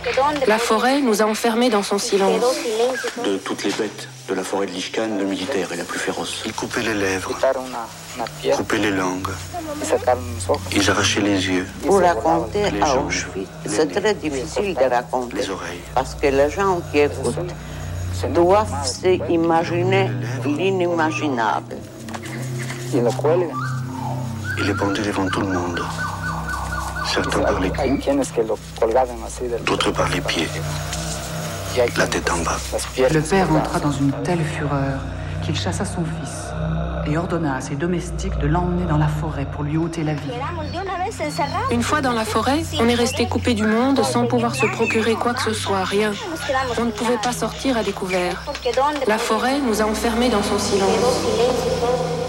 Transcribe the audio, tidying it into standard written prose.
La forêt nous a enfermés dans son silence. De toutes les bêtes de la forêt de Lichkan, le militaire est la plus féroce. Ils coupaient les lèvres, coupaient les langues, ils arrachaient les yeux. Pour raconter les à jambes, Auschwitz, c'est très difficile de raconter. les oreilles. Parce que les gens qui écoutent doivent s'imaginer l'inimaginable. Ils les pendaient devant tout le monde. Certains par les coups, d'autres par les pieds, la tête en bas. Le père entra dans une telle fureur qu'il chassa son fils et ordonna à ses domestiques de l'emmener dans la forêt pour lui ôter la vie. Une fois dans la forêt, on est resté coupé du monde sans pouvoir se procurer quoi que ce soit, rien. On ne pouvait pas sortir à découvert. La forêt nous a enfermés dans son silence.